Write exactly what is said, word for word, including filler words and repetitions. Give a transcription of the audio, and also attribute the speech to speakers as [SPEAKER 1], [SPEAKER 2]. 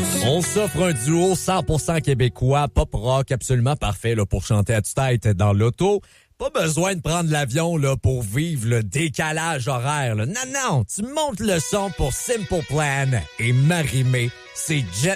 [SPEAKER 1] On s'offre un duo cent pour cent québécois, pop rock, absolument parfait là, pour chanter à tue-tête dans l'auto. Pas besoin de prendre l'avion là, pour vivre le décalage horaire. Là. Non, non, tu montes le son pour Simple Plan et Marimé. C'est Jet